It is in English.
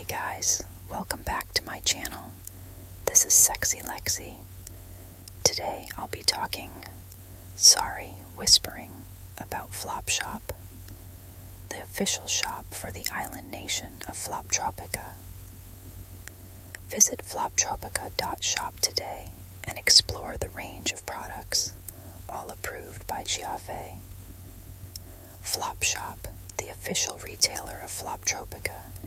Hey guys, welcome back to my channel. This is Sexy Lexi. Today I'll be whispering about Flopshop, the official shop for the island nation of Floptropica. Visit floptropica.shop today and explore the range of products, all approved by Giave. Flopshop, the official retailer of Floptropica,